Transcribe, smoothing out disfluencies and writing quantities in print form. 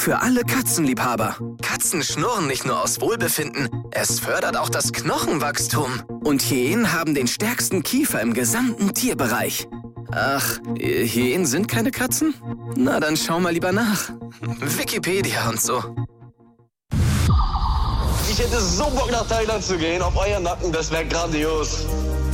für alle Katzenliebhaber. Katzen schnurren nicht nur aus Wohlbefinden, es fördert auch das Knochenwachstum. Und Hyänen haben den stärksten Kiefer im gesamten Tierbereich. Ach, Hyänen sind keine Katzen? Na, dann schau mal lieber nach. Wikipedia und so. Ich hätte so Bock nach Thailand zu gehen, auf euren Nacken, das wäre grandios.